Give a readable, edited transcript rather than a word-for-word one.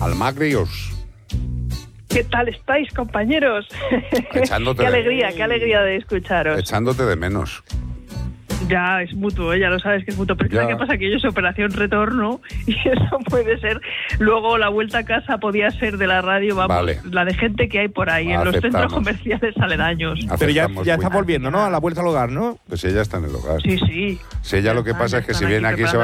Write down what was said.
Almagrios. ¿Qué tal estáis, compañeros? Echándote qué alegría de escucharos. Echándote de menos. Ya es mutuo, ya lo sabes que es mutuo. Pero ¿qué pasa? Que yo es operación retorno y eso puede ser. Luego la vuelta a casa podía ser de la radio, vamos, vale. La de gente que hay por ahí, en los centros comerciales aledaños. Pero ya está volviendo, ¿no? A la vuelta al hogar, ¿no? Pues ella está en el hogar. Sí. Si ella lo que pasa es que si viene aquí se va